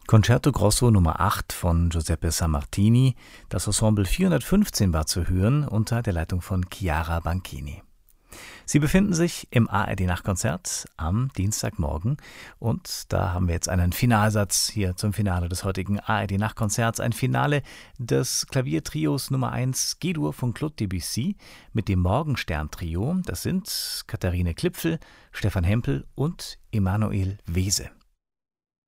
Concerto Grosso Nummer 8 von Giuseppe Sammartini. Das Ensemble 415 war zu hören unter der Leitung von Chiara Banchini. Sie befinden sich im ARD-Nachtkonzert am Dienstagmorgen und da haben wir jetzt einen Finalsatz hier zum Finale des heutigen ARD-Nachtkonzerts. Ein Finale des Klaviertrios Nummer 1 G-Dur von Claude Debussy mit dem Morgenstern-Trio. Das sind Katharine Klipfel, Stefan Hempel und Emanuel Wese.